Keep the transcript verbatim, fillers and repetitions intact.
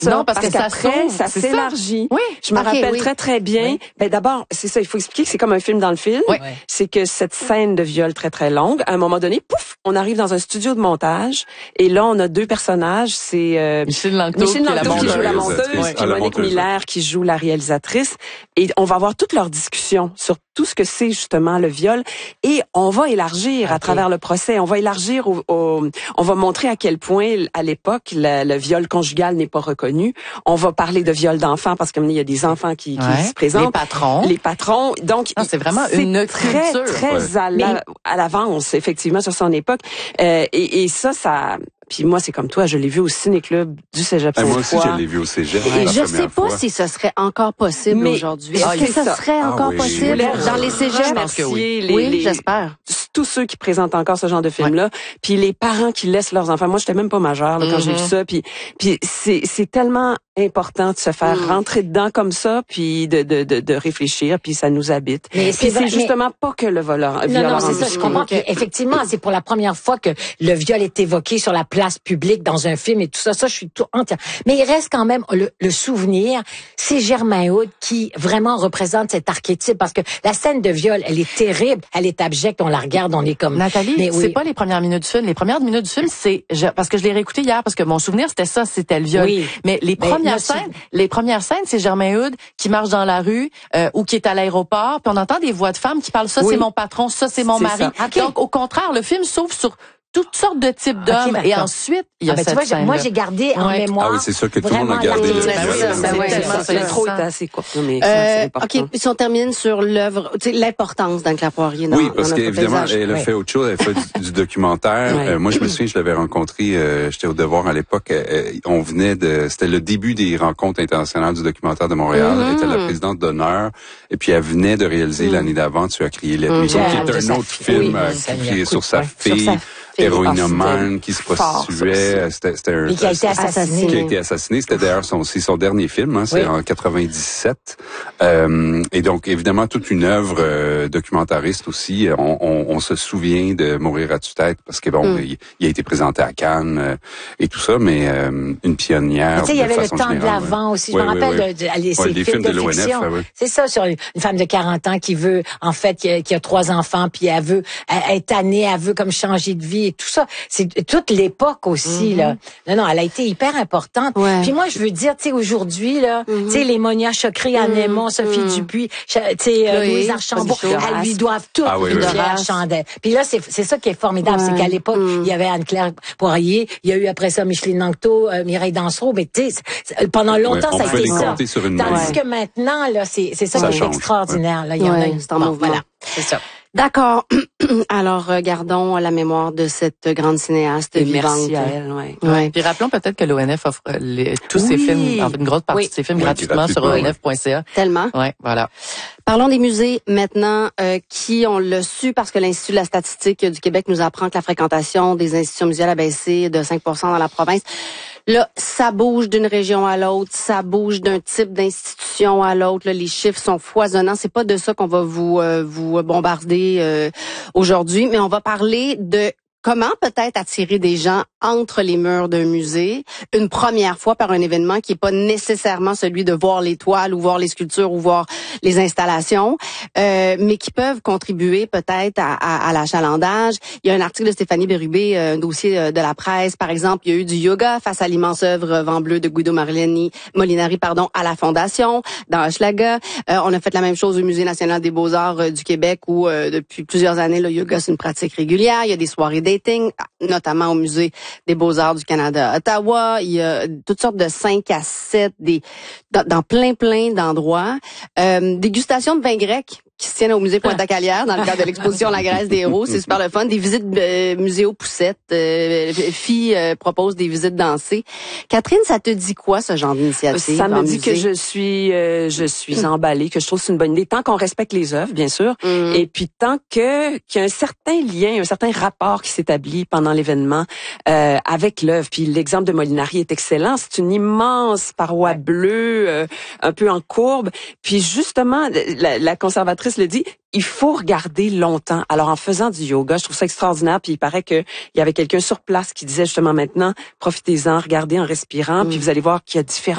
Non, parce, parce que ça qu'après, s'ouvre, ça c'est s'élargit. Oui. Je me Ok, rappelle oui. très, très bien. Oui. Ben, d'abord, c'est ça, il faut expliquer que c'est comme un film dans le film. Oui. C'est que cette scène de viol très, très longue, à un moment donné, pouf, on arrive dans un studio de montage. Et là, on a deux personnages. C'est, euh, Micheline Langto, Micheline qui est la Langto qui joue la monteuse. monteuse, Ouais. puis Ah, la Monique monteuse, Miller qui joue la réalisatrice. Et on va avoir toute leur discussion sur tout ce que c'est justement le viol. Et on va élargir Okay. à travers le procès. On va élargir au, au, on va montrer à quel point, à l'époque, le, le viol conjugal n'est pas reconnu. On va parler de viol d'enfants parce qu'il y a des enfants qui, qui Ouais. se présentent. Les patrons. Les patrons. Donc, Non, c'est vraiment c'est une très, culture. très à la- à l'avance, effectivement, sur son époque. Euh, et, et ça, ça... Puis moi, c'est comme toi, je l'ai vu au ciné-club du Cégep Ben, moi aussi, Sainte-Foy. je l'ai vu au cégep. Et la je première sais pas fois. si ce serait encore possible Mais- aujourd'hui. Ah, Est-ce que c'est ça ça. serait Ah encore oui. possible Je voulais dans les cégeps? Je pense que oui. Les, Oui, les- j'espère. tous ceux qui présentent encore ce genre de film-là, puis les parents qui laissent leurs enfants. Moi, j'étais même pas majeure là, quand Mm-hmm. j'ai vu ça, puis puis c'est c'est tellement important de se faire Mm. rentrer dedans comme ça, puis de de de, de réfléchir, puis ça nous habite. Mais Puis c'est vrai, c'est justement pas que le voleur. Non, violeur non, en c'est ça, je musique. comprends. Puis effectivement, c'est pour la première fois que le viol est évoqué sur la place publique dans un film et tout ça. Ça, je suis tout entière. Mais il reste quand même le, le souvenir. C'est Germain Hood qui vraiment représente cet archétype parce que la scène de viol, elle est terrible, elle est abjecte. On la regarde, on est comme. Nathalie, Mais oui. c'est pas les premières minutes du film. Les premières minutes du film, c'est je- parce que je l'ai réécouté hier parce que mon souvenir c'était ça, c'était le viol. Oui. Mais les Mais premières là, tu- scènes, les premières scènes, c'est Germain Hood qui marche dans la rue euh, ou qui est à l'aéroport, puis on entend des voix de femmes qui parlent ça Oui. c'est mon patron, ça c'est mon C'est mari. ça. Ok. Donc au contraire, le film s'ouvre sur toutes sortes de types d'hommes d'accord. et ensuite il y a Ah, ben, cette tu vois, j'ai- moi scène-là. j'ai gardé en Ouais. mémoire. Ah oui, c'est sûr que tout le monde a vraiment gardé le l'archétype. Ben viol. oui, là. ça, C'est ouais, tellement c'est ça. L'intro intéressant. était assez courte, mais Euh, c'est important. OK, si on termine sur l'œuvre, tu sais, l'importance d'Anne-Claire Poirier dans, Oui, dans parce notre qu'évidemment, paysage. elle a Ouais. fait autre chose. Elle a fait du, du documentaire. Ouais. Euh, moi, je me souviens, je l'avais rencontrée, euh, j'étais au Devoir à l'époque. Euh, on venait de, c'était le début des rencontres internationales du documentaire de Montréal. Mm-hmm. Elle était la présidente d'honneur. Et puis, elle venait de réaliser Mm. l'année d'avant, Tu as crié la nuit, Mm. qui est De un sa autre fille. film Oui, euh, ça qui, lui a qui est coûté, sur sa ouais. fille, Sur sa fille. héroïnomane, qui se fort, ça prostituait. C'était, c'était un, Et qui a été c'était- assassiné. qui a été assassiné. C'était d'ailleurs son, c'est son dernier film, hein, c'est Oui. en quatre-vingt-dix-sept. Euh, et donc, évidemment, toute une œuvre euh, documentariste aussi. On, on, on se souvient de Mourir à tue-tête parce que bon, Hmm. Mm. il, il a été présenté à Cannes euh, et tout ça, mais euh, une pionnière. Tu sais, il y de avait le façon temps de générale, l'avant ouais. aussi. Je Oui, me oui, rappelle oui. de, de, allez, Ouais, ces des films films de de l'O N F, fiction. ah oui. C'est ça, sur une, une femme de quarante ans qui veut, en fait, qui a, qui a trois enfants, puis elle veut, elle, elle est tannée, elle veut comme changer de vie et tout ça. C'est toute l'époque aussi, là. Non, non, elle a été hyper importante. Ouais. Puis moi, je veux dire, tu sais, aujourd'hui, là, tu sais, les Monia Chokri, Anne Aymon, Sophie Dupuis, cha- tu sais, euh, Chloé, Louise Archambault, Sophie Duras. elles lui doivent toutes Ah oui, une oui. fière chandelle. Puis là, c'est c'est ça qui est formidable, Ouais. c'est qu'à l'époque, il y avait Anne-Claire Poirier, il y a eu après ça Micheline Langto, euh, Mireille Dansereau, mais tu sais, c'est- pendant longtemps, on ça a pouvait été les ça. compter sur une main. Tandis que maintenant, là, c'est c'est ça, Ça qui est change, extraordinaire. Là, il y en a Ouais, une. c'est en Bon, mouvement. voilà, c'est ça. D'accord. Alors, regardons la mémoire de cette grande cinéaste Et vivante. merci à elle, ouais. Ouais. Puis rappelons peut-être que l'O N F offre euh, les, tous ses Oui. films, en fait, une grosse partie Oui. de ses films Oui, gratuitement sur gratuitement, O N F point C A. Tellement. Ouais, voilà. Parlons des musées maintenant, euh, qui on l'a su parce que l'Institut de la statistique du Québec nous apprend que la fréquentation des institutions muséales a baissé de cinq pour cent dans la province. Là, ça bouge d'une région à l'autre, ça bouge d'un type d'institution à l'autre. Là, les chiffres sont foisonnants. C'est pas de ça qu'on va vous euh, vous bombarder euh, aujourd'hui, mais on va parler de comment peut-être attirer des gens entre les murs d'un musée une première fois par un événement qui est pas nécessairement celui de voir les toiles ou voir les sculptures ou voir les installations, euh, mais qui peuvent contribuer peut-être à, à, à l'achalandage. Il y a un article de Stéphanie Bérubé, un dossier de la presse, par exemple, il y a eu du yoga face à l'immense œuvre Vent bleu de Guido Molinari, Molinari pardon, à la Fondation, dans Hochelaga. Euh, on a fait la même chose au Musée national des beaux-arts euh, du Québec où euh, depuis plusieurs années, le yoga, c'est une pratique régulière. Il y a des soirées dating, notamment au Musée des beaux-arts du Canada à Ottawa. Il y a toutes sortes de cinq à sept des, dans, dans plein, plein d'endroits. Euh, dégustation de vin grec qui se tiennent au musée Pointe-à-Calière dans le cadre de l'exposition La Grèce des héros. C'est super le fun. Des visites euh, musée aux poussettes. Euh, filles euh, proposent des visites dansées. Catherine, ça te dit quoi, ce genre d'initiative? Ça me en dit musée? que je suis euh, je suis emballée, que je trouve que c'est une bonne idée, tant qu'on respecte les œuvres, bien sûr, Mm. et puis tant que qu'il y a un certain lien, un certain rapport qui s'établit pendant l'événement euh, avec l'œuvre. Puis l'exemple de Molinari est excellent. C'est une immense paroi bleue, euh, un peu en courbe. Puis justement, la, la conservatrice le dit, il faut regarder longtemps. Alors, en faisant du yoga, je trouve ça extraordinaire. Puis il paraît que il y avait quelqu'un sur place qui disait justement maintenant, profitez-en, regardez en respirant, Mm. puis vous allez voir qu'il y a différents